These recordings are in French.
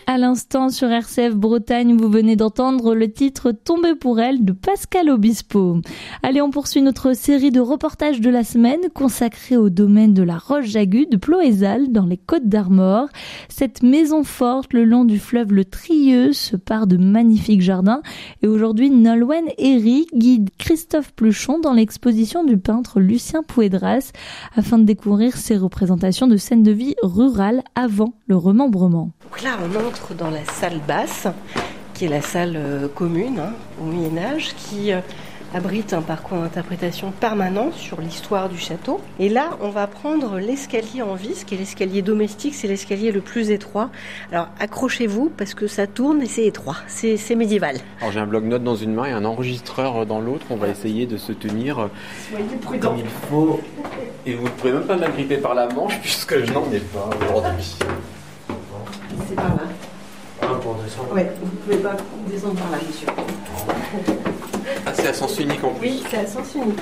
À l'instant sur RCF Bretagne, vous venez d'entendre le titre Tombé pour elle de Pascal Obispo. Allez, on poursuit notre série de reportages de la semaine consacrée au domaine de la Roche-Jagut de Ploëzal dans les Côtes-d'Armor. Cette maison forte le long du fleuve le Trieux se part de magnifiques jardins et aujourd'hui Nolwenn Herry guide Christophe Pluchon dans l'exposition du peintre Lucien Pouedras afin de découvrir ses représentations de scènes de vie rurales avant le remembrement. Donc là, on entre dans la salle basse, qui est la salle commune au Moyen-Âge, qui abrite un parcours d'interprétation permanent sur l'histoire du château. Et là, on va prendre l'escalier en vis, qui est l'escalier domestique, c'est l'escalier le plus étroit. Alors accrochez-vous, parce que ça tourne et c'est étroit, c'est médiéval. Alors j'ai un bloc-notes dans une main et un enregistreur dans l'autre. On va essayer de se tenir comme il faut. Et vous ne pourrez même pas m'agripper par la manche, puisque je n'en ai pas aujourd'hui. C'est par là. Ah, pour descendre. Ouais, vous ne pouvez pas descendre par là, monsieur. Ah, c'est à sens unique en plus. Oui, c'est à sens unique.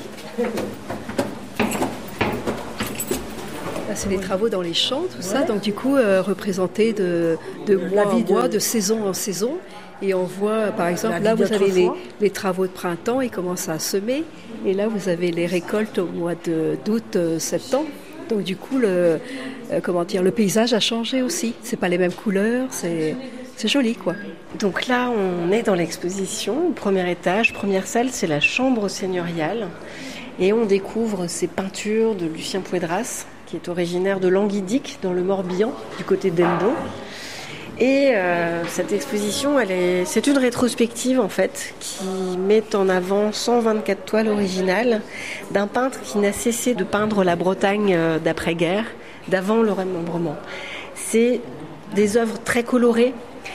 Là, c'est les travaux dans les champs, tout ça. Donc du coup, représenté de mois en mois, de saison en saison. Et on voit, par exemple, là, vous avez les travaux de printemps, ils commencent à semer. Et là, vous avez les récoltes au mois d'août, septembre. Donc du coup, le paysage a changé aussi. C'est pas les mêmes couleurs, c'est joli, quoi. Donc là, on est dans l'exposition, premier étage, première salle, c'est la chambre seigneuriale. Et on découvre ces peintures de Lucien Pouedras, qui est originaire de Languidic, dans le Morbihan, du côté d'Embon. Et cette exposition, c'est une rétrospective en fait, qui met en avant 124 toiles originales d'un peintre qui n'a cessé de peindre la Bretagne d'après-guerre, d'avant le remembrement. C'est des œuvres très colorées,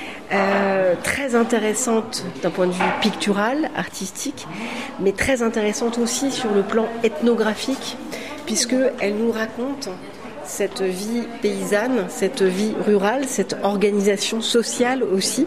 très intéressantes d'un point de vue pictural, artistique, mais très intéressantes aussi sur le plan ethnographique, puisqu'elles nous racontent cette vie paysanne, cette vie rurale, cette organisation sociale aussi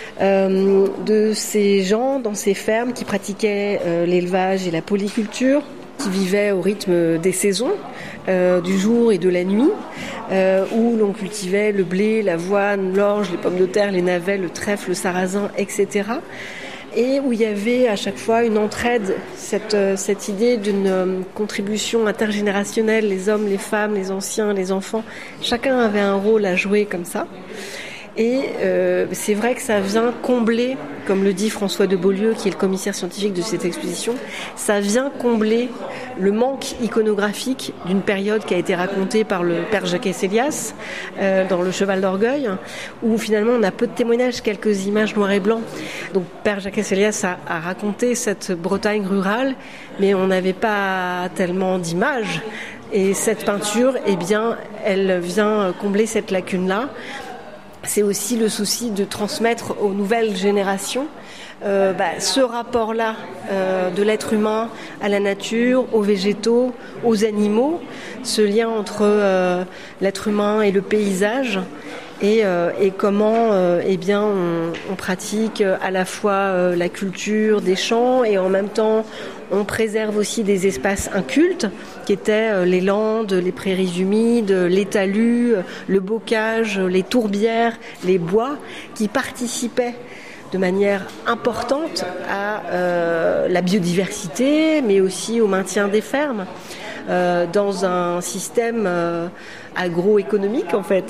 de ces gens dans ces fermes qui pratiquaient l'élevage et la polyculture, qui vivaient au rythme des saisons, du jour et de la nuit, où l'on cultivait le blé, l'avoine, l'orge, les pommes de terre, les navets, le trèfle, le sarrasin, etc. Et où il y avait à chaque fois une entraide, cette idée d'une contribution intergénérationnelle, les hommes, les femmes, les anciens, les enfants, chacun avait un rôle à jouer comme ça. Et c'est vrai que ça vient combler, comme le dit François de Beaulieu, qui est le commissaire scientifique de cette exposition, ça vient combler le manque iconographique d'une période qui a été racontée par le père Jacques Célias dans Le Cheval d'Orgueil, où finalement on a peu de témoignages, quelques images noir et blanc. Donc père Jacques Célias a raconté cette Bretagne rurale, mais on n'avait pas tellement d'images. Et cette peinture, eh bien, elle vient combler cette lacune-là. C'est aussi le souci de transmettre aux nouvelles générations ce rapport-là de l'être humain à la nature, aux végétaux, aux animaux, ce lien entre l'être humain et le paysage, et comment on pratique à la fois la culture des champs et en même temps on préserve aussi des espaces incultes qui étaient les landes, les prairies humides, les talus, le bocage, les tourbières, les bois qui participaient de manière importante à la biodiversité mais aussi au maintien des fermes dans un système agroéconomique en fait,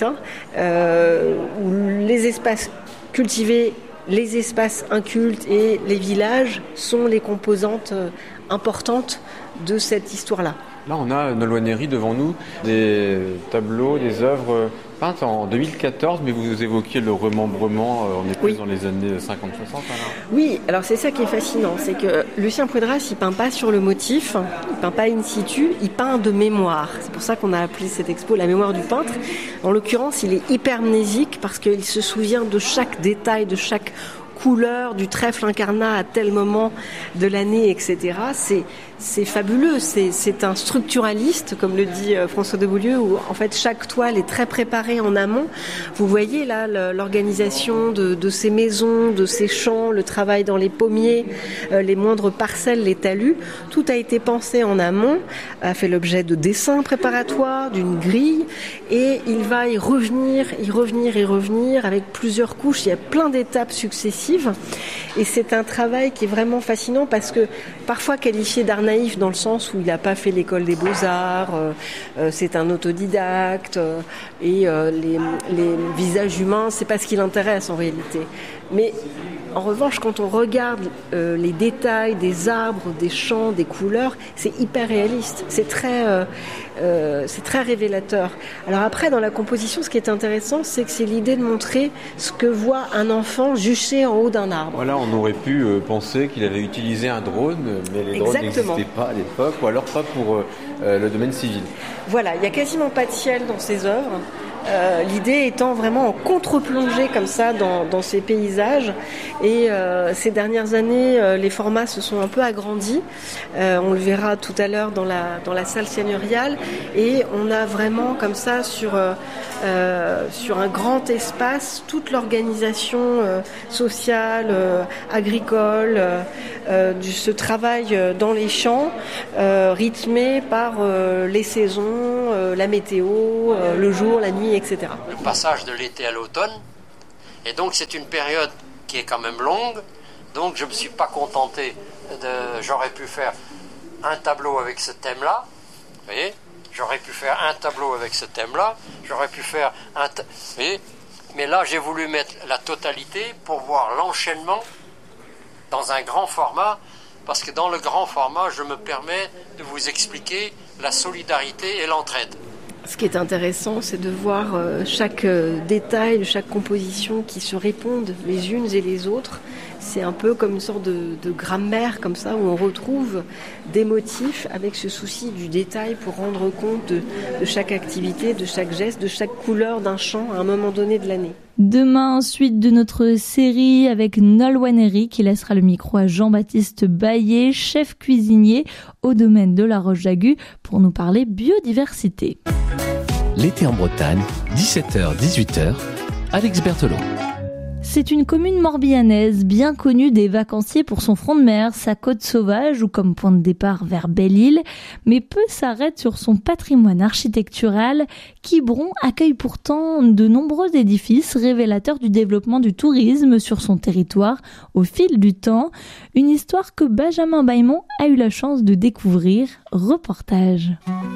où les espaces cultivés, les espaces incultes et les villages sont les composantes importantes de cette histoire-là. Là, on a Nolwenn Herry devant nous, des tableaux, des œuvres peintes en 2014, mais vous évoquiez le remembrement, on est plus dans les années 50-60 alors. Oui, alors c'est ça qui est fascinant, c'est que Lucien Pouedras, il peint pas sur le motif, il peint pas in situ, il peint de mémoire. C'est pour ça qu'on a appelé cette expo la mémoire du peintre. En l'occurrence, il est hypermnésique parce qu'il se souvient de chaque détail, de chaque couleur du trèfle incarnat à tel moment de l'année, etc. c'est fabuleux. C'est un structuraliste, comme le dit François de Boulieu, où en fait chaque toile est très préparée en amont. Vous voyez là l'organisation de ces maisons, de ces champs, le travail dans les pommiers, les moindres parcelles, les talus. Tout a été pensé en amont, a fait l'objet de dessins préparatoires, d'une grille, et il va y revenir avec plusieurs couches. Il y a plein d'étapes successives, et c'est un travail qui est vraiment fascinant parce que parfois qualifié d'art naïf dans le sens où il n'a pas fait l'école des beaux-arts, c'est un autodidacte, et les visages humains, c'est pas ce qui l'intéresse en réalité. Mais en revanche, quand on regarde les détails des arbres, des champs, des couleurs, c'est hyper réaliste. C'est très révélateur. Alors après, dans la composition, ce qui est intéressant, c'est que c'est l'idée de montrer ce que voit un enfant juché en haut d'un arbre. Voilà, on aurait pu penser qu'il avait utilisé un drone, mais les drones n'existaient pas à l'époque, ou alors pas pour le domaine civil. Voilà, il n'y a quasiment pas de ciel dans ses œuvres. L'idée étant vraiment en contre-plongée comme ça dans ces paysages, et ces dernières années les formats se sont un peu agrandis, on le verra tout à l'heure dans la salle seigneuriale, et on a vraiment comme ça sur un grand espace toute l'organisation sociale, agricole, ce travail dans les champs, rythmé par les saisons, la météo, le jour, la nuit, etc. Le passage de l'été à l'automne, et donc c'est une période qui est quand même longue, donc je ne me suis pas contenté j'aurais pu faire un tableau avec ce thème-là, vous voyez, j'aurais pu faire un tableau avec ce thème-là, j'aurais pu faire vous voyez, mais là j'ai voulu mettre la totalité pour voir l'enchaînement dans un grand format, parce que dans le grand format, je me permets de vous expliquer la solidarité et l'entraide. Ce qui est intéressant, c'est de voir chaque détail, chaque composition qui se répondent les unes et les autres. C'est un peu comme une sorte de grammaire comme ça, où on retrouve des motifs avec ce souci du détail pour rendre compte de chaque activité, de chaque geste, de chaque couleur d'un champ à un moment donné de l'année. Demain, suite de notre série avec Nolwenn Herry qui laissera le micro à Jean-Baptiste Baillet, chef cuisinier au domaine de la Roche-Jagu, pour nous parler biodiversité. L'été en Bretagne, 17h-18h, Alex Berthelot. C'est une commune morbihanaise bien connue des vacanciers pour son front de mer, sa côte sauvage ou comme point de départ vers Belle-Île, mais peu s'arrêtent sur son patrimoine architectural. Quiberon accueille pourtant de nombreux édifices révélateurs du développement du tourisme sur son territoire au fil du temps. Une histoire que Benjamin Bailmont a eu la chance de découvrir. Reportage.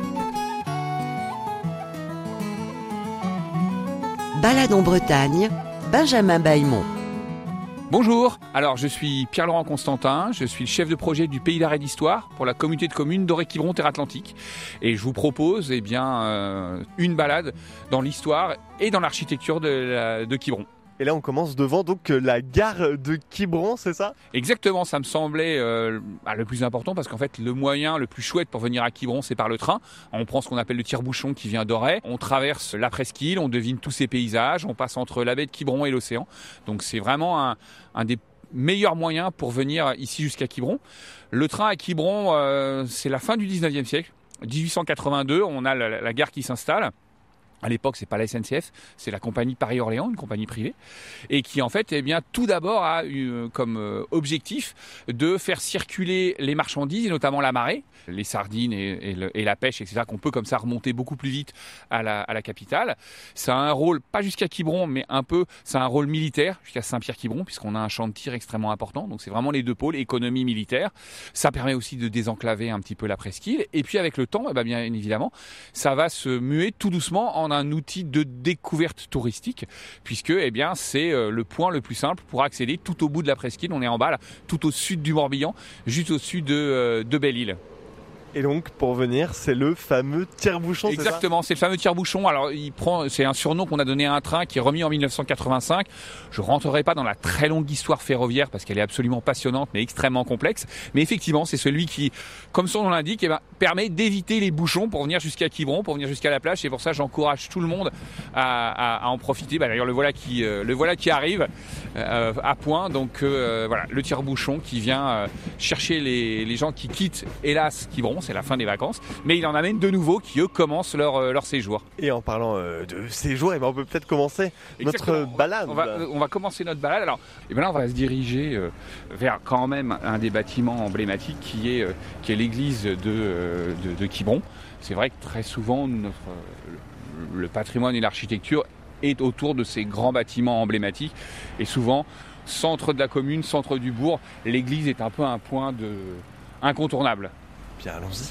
Balade en Bretagne, Benjamin Bailmont. Bonjour, alors je suis Pierre-Laurent Constantin, je suis le chef de projet du Pays d'Art et d'Histoire pour la communauté de communes Doré-Quiberon Terre Atlantique, et je vous propose une balade dans l'histoire et dans l'architecture de Quiberon. Et là, on commence devant donc la gare de Quiberon, c'est ça ? Exactement, ça me semblait le plus important parce qu'en fait, le moyen le plus chouette pour venir à Quiberon, c'est par le train. On prend ce qu'on appelle le tire-bouchon qui vient d'Auray. On traverse la presqu'île, on devine tous ces paysages, on passe entre la baie de Quiberon et l'océan. Donc c'est vraiment un des meilleurs moyens pour venir ici jusqu'à Quiberon. Le train à Quiberon, c'est la fin du 19e siècle. 1882, on a la gare qui s'installe. À l'époque, c'est pas la SNCF, c'est la compagnie Paris-Orléans, une compagnie privée, et qui en fait, tout d'abord a eu comme objectif de faire circuler les marchandises, et notamment la marée, les sardines et la pêche, etc., qu'on peut comme ça remonter beaucoup plus vite à la capitale. Ça a un rôle, pas jusqu'à Quiberon, mais ça a un rôle militaire jusqu'à Saint-Pierre-Quiberon, puisqu'on a un champ de tir extrêmement important. Donc c'est vraiment les deux pôles, économie militaire. Ça permet aussi de désenclaver un petit peu la presqu'île. Et puis avec le temps, bien évidemment, ça va se muer tout doucement en un outil de découverte touristique, puisque c'est le point le plus simple pour accéder tout au bout de la presqu'île. On est en bas, là, tout au sud du Morbihan, juste au sud de Belle-Île. Et donc, pour venir, c'est le fameux tire-bouchon, c'est ça ? Exactement, c'est le fameux tire-bouchon. Alors, c'est un surnom qu'on a donné à un train qui est remis en 1985. Je rentrerai pas dans la très longue histoire ferroviaire parce qu'elle est absolument passionnante mais extrêmement complexe. Mais effectivement, c'est celui qui, comme son nom l'indique, permet d'éviter les bouchons pour venir jusqu'à Quiberon, pour venir jusqu'à la plage. Et pour ça, j'encourage tout le monde à en profiter. D'ailleurs, le voilà qui arrive à point. Donc voilà, le tire-bouchon qui vient chercher les gens qui quittent, hélas, Quiberon. C'est la fin des vacances, mais il en amène de nouveaux qui, eux, commencent leur séjour. Et en parlant de séjour, on peut peut-être commencer notre balade. On va commencer notre balade. Alors, là, on va se diriger vers quand même un des bâtiments emblématiques qui est l'église de Quiberon. C'est vrai que très souvent, le patrimoine et l'architecture est autour de ces grands bâtiments emblématiques. Et souvent, centre de la commune, centre du bourg, l'église est un peu un point incontournable. Bien, allons-y.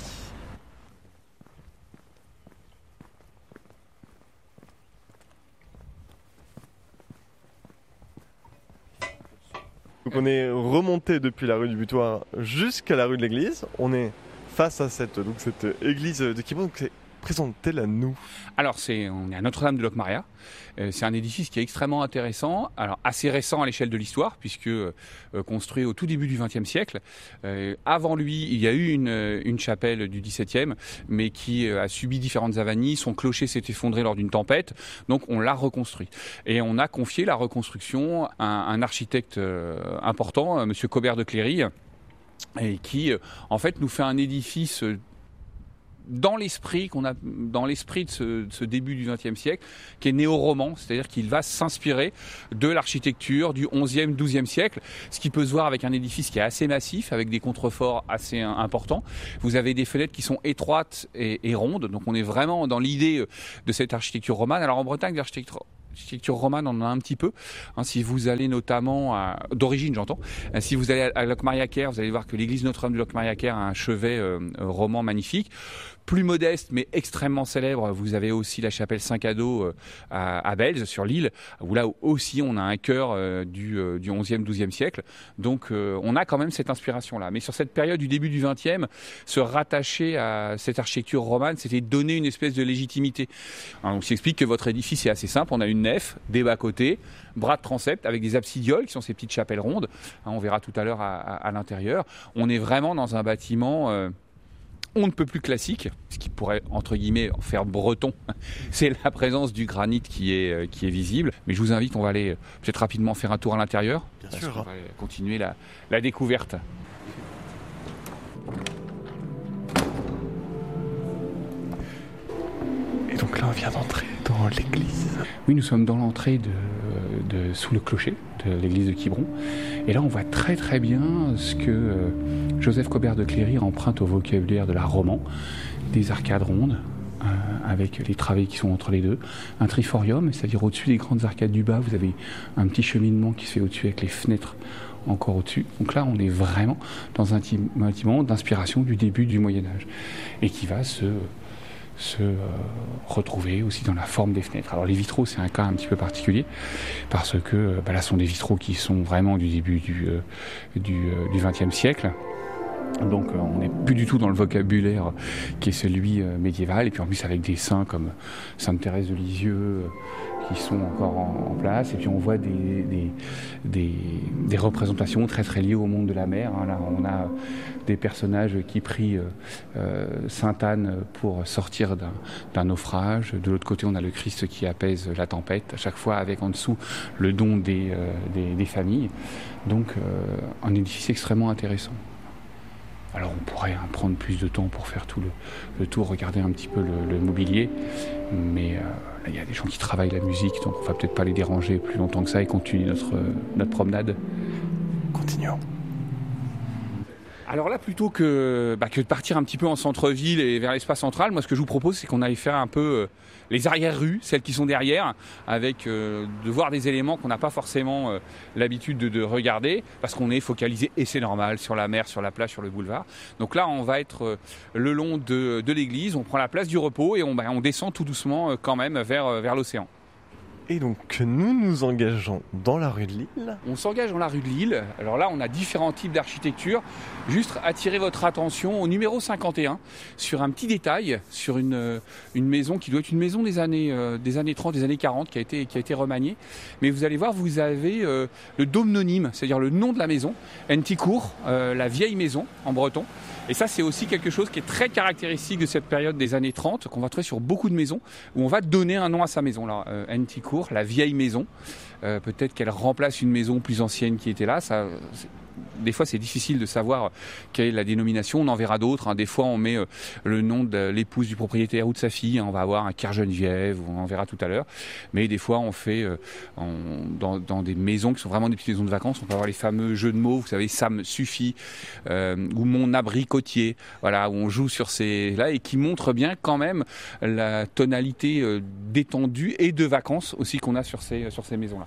Donc on est remonté depuis la rue du Butoir jusqu'à la rue de l'église. On est face à cette église de Quiberon. Présentez-la nous. Alors on est à Notre-Dame de Locmaria. C'est un édifice qui est extrêmement intéressant, alors assez récent à l'échelle de l'histoire puisque construit au tout début du XXe siècle. Avant lui, il y a eu une chapelle du XVIIe, mais qui a subi différentes avanies. Son clocher s'est effondré lors d'une tempête, donc on l'a reconstruit. Et on a confié la reconstruction à un architecte important, Monsieur Cobert de Cléry, et qui en fait nous fait un édifice dans l'esprit de ce début du XXe siècle, qui est néo-roman, c'est-à-dire qu'il va s'inspirer de l'architecture du XIe, XIIe siècle, ce qui peut se voir avec un édifice qui est assez massif, avec des contreforts assez importants. Vous avez des fenêtres qui sont étroites et rondes, donc on est vraiment dans l'idée de cette architecture romane. Alors en Bretagne, l'architecture romane, on en a un petit peu. Si vous allez notamment d'origine, j'entends. Si vous allez à Locmaria-Quer, vous allez voir que l'église Notre-Dame de Locmaria-Quer a un chevet roman magnifique. Plus modeste, mais extrêmement célèbre, vous avez aussi la chapelle Saint-Cado à Belz, sur l'île, où là aussi on a un chœur du XIe, XIIe siècle. Donc on a quand même cette inspiration-là. Mais sur cette période du début du XXe, se rattacher à cette architecture romane, c'était donner une espèce de légitimité. Alors, on s'explique que votre édifice est assez simple. On a une nef, des bas-côtés, bras de transept avec des absidioles qui sont ces petites chapelles rondes. On verra tout à l'heure à l'intérieur. On est vraiment dans un bâtiment on ne peut plus classique, ce qui pourrait entre guillemets faire breton. C'est la présence du granit qui est visible. Mais je vous invite, on va aller peut-être rapidement faire un tour à l'intérieur. Bien sûr. On va continuer la découverte. Et donc là, on vient d'entrer dans l'église. Oui, nous sommes dans l'entrée sous le clocher de l'église de Quiberon. Et là, on voit très très bien ce que Joseph Cobert de Cléry emprunte au vocabulaire de l'art roman. Des arcades rondes, avec les travées qui sont entre les deux. Un triforium, c'est-à-dire au-dessus des grandes arcades du bas, vous avez un petit cheminement qui se fait au-dessus avec les fenêtres encore au-dessus. Donc là, on est vraiment dans un bâtiment d'inspiration du début du Moyen-Âge. Et qui va se retrouver aussi dans la forme des fenêtres. Alors les vitraux, c'est un cas un petit peu particulier parce que là, ce sont des vitraux qui sont vraiment du début du XXe siècle. Donc on n'est plus du tout dans le vocabulaire qui est celui médiéval, et puis en plus avec des saints comme Sainte Thérèse de Lisieux qui sont encore en place, et puis on voit des représentations très très liées au monde de la mer. Là on a des personnages qui prient Sainte Anne pour sortir d'un naufrage. De l'autre côté, on a le Christ qui apaise la tempête, à chaque fois avec en dessous le don des familles. Donc un édifice extrêmement intéressant. Alors on pourrait prendre plus de temps pour faire tout le tour, regarder un petit peu le mobilier, mais là il y a des gens qui travaillent la musique, donc on va peut-être pas les déranger plus longtemps que ça et continuer notre promenade. Continuons. Alors là, plutôt que de partir un petit peu en centre-ville et vers l'espace central, moi ce que je vous propose, c'est qu'on aille faire un peu les arrières-rues, celles qui sont derrière, avec de voir des éléments qu'on n'a pas forcément l'habitude de regarder, parce qu'on est focalisé, et c'est normal, sur la mer, sur la plage, sur le boulevard. Donc là, on va être le long de l'église, on prend la place du repos et on descend tout doucement quand même vers l'océan. Et donc nous nous engageons dans la rue de Lille. On s'engage dans la rue de Lille. Alors là, on a différents types d'architecture. Juste attirer votre attention au numéro 51 sur un petit détail, sur une maison qui doit être une maison des années 30, des années 40, qui a été remaniée. Mais vous allez voir, vous avez le domnonyme, c'est-à-dire le nom de la maison, Enticourt, la vieille maison en breton. Et ça, c'est aussi quelque chose qui est très caractéristique de cette période des années 30, qu'on va trouver sur beaucoup de maisons, où on va donner un nom à sa maison. Alors, Enticourt, la vieille maison. Peut-être qu'elle remplace une maison plus ancienne qui était là. Des fois, c'est difficile de savoir quelle est la dénomination. On en verra d'autres. Hein. Des fois, on met le nom de l'épouse du propriétaire ou de sa fille. Hein. On va avoir un Kergeneviève, on en verra tout à l'heure. Mais des fois, on fait dans des maisons qui sont vraiment des petites maisons de vacances. On peut avoir les fameux jeux de mots. Vous savez, ça me suffit ou mon abricotier. Voilà, où on joue sur ces là et qui montre bien quand même la tonalité détendue et de vacances aussi qu'on a sur ces maisons-là.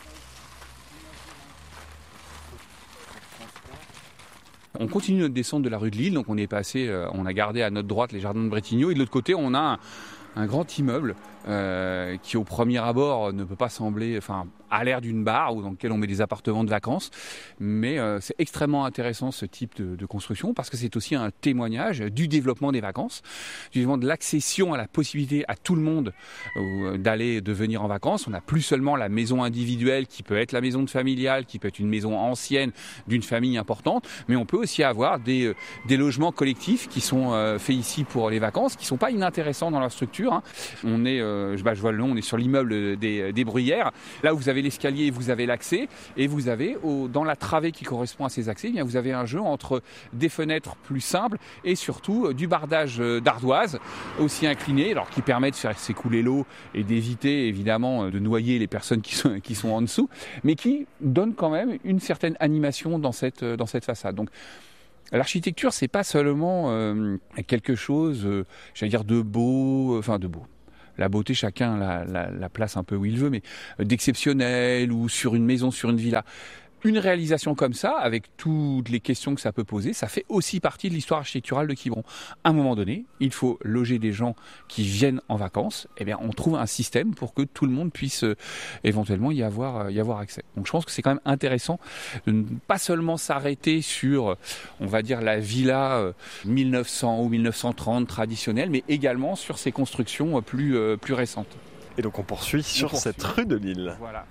On continue notre descente de la rue de Lille, donc on est passé, on a gardé à notre droite les jardins de Brétignoud et de l'autre côté on a un grand immeuble qui au premier abord ne peut pas sembler, à l'air d'une barre ou dans lequel on met des appartements de vacances, mais c'est extrêmement intéressant ce type de construction parce que c'est aussi un témoignage du développement des vacances, du développement de l'accession à la possibilité à tout le monde de venir en vacances. On n'a plus seulement la maison individuelle qui peut être la maison familiale, qui peut être une maison ancienne d'une famille importante, mais on peut aussi avoir des logements collectifs qui sont faits ici pour les vacances, qui sont pas inintéressants dans leur structure. Hein. On est, je vois le nom, on est sur l'immeuble des Bruyères, là où vous avez l'escalier, vous avez l'accès, et vous avez dans la travée qui correspond à ces accès, bien vous avez un jeu entre des fenêtres plus simples et surtout du bardage d'ardoise aussi incliné, alors qui permet de faire s'écouler l'eau et d'éviter évidemment de noyer les personnes qui sont en dessous, mais qui donne quand même une certaine animation dans cette façade. Donc l'architecture, c'est pas seulement quelque chose, de beau, de beau. La beauté, chacun la place un peu où il veut, mais d'exceptionnel ou sur une maison, sur une villa. Une réalisation comme ça, avec toutes les questions que ça peut poser, ça fait aussi partie de l'histoire architecturale de Quiberon. À un moment donné, il faut loger des gens qui viennent en vacances. Eh bien, on trouve un système pour que tout le monde puisse éventuellement y avoir accès. Donc, je pense que c'est quand même intéressant de ne pas seulement s'arrêter sur, on va dire, la villa 1900 ou 1930 traditionnelle, mais également sur ces constructions plus récentes. Et donc, on poursuit sur cette rue de Lille. Voilà.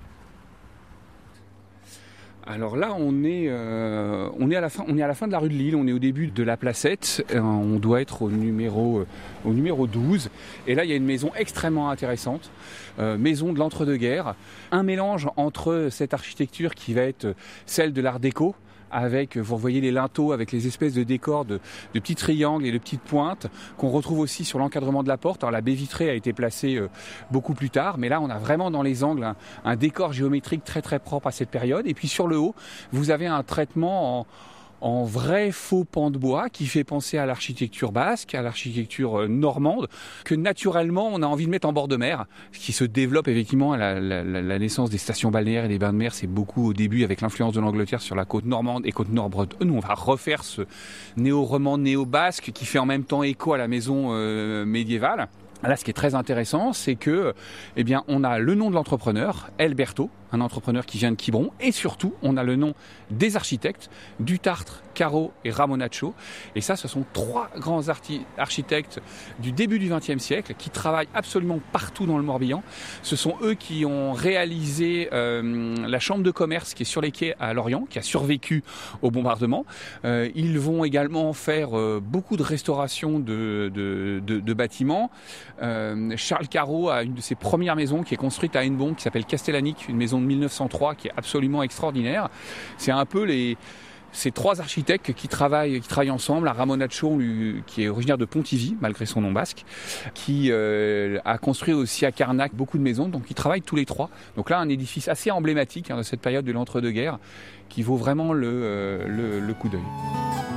Alors là, on est à la fin de la rue de Lille, on est au début de la Placette, on doit être au numéro 12. Et là, il y a une maison extrêmement intéressante, maison de l'entre-deux-guerres, un mélange entre cette architecture qui va être celle de l'Art déco, avec, vous voyez les linteaux avec les espèces de décors de petits triangles et de petites pointes qu'on retrouve aussi sur l'encadrement de la porte. Alors la baie vitrée a été placée beaucoup plus tard, mais là on a vraiment dans les angles un décor géométrique très très propre à cette période. Et puis sur le haut, vous avez un traitement en vrai faux pan de bois qui fait penser à l'architecture basque, à l'architecture normande, que naturellement on a envie de mettre en bord de mer, ce qui se développe effectivement à la naissance des stations balnéaires et des bains de mer. C'est beaucoup au début avec l'influence de l'Angleterre sur la côte normande et côte nord-bretonne. Nous on va refaire ce néo-roman, néo-basque qui fait en même temps écho à la maison médiévale. Là, ce qui est très intéressant, c'est que, on a le nom de l'entrepreneur, Alberto, un entrepreneur qui vient de Quiberon, et surtout, on a le nom des architectes, Dutartre, Caro et Ramonaccio. Et ça, ce sont trois grands architectes du début du XXe siècle qui travaillent absolument partout dans le Morbihan. Ce sont eux qui ont réalisé la chambre de commerce qui est sur les quais à Lorient, qui a survécu au bombardement. Ils vont également faire beaucoup de restauration de bâtiments. Charles Caro a une de ses premières maisons qui est construite à Hennebont, qui s'appelle Castellanic, une maison de 1903 qui est absolument extraordinaire. C'est un peu ces trois architectes qui travaillent ensemble. Ramonaccio, qui est originaire de Pontivy, malgré son nom basque, qui a construit aussi à Carnac beaucoup de maisons, donc ils travaillent tous les trois. Donc là, un édifice assez emblématique de cette période de l'entre-deux-guerres qui vaut vraiment le coup d'œil.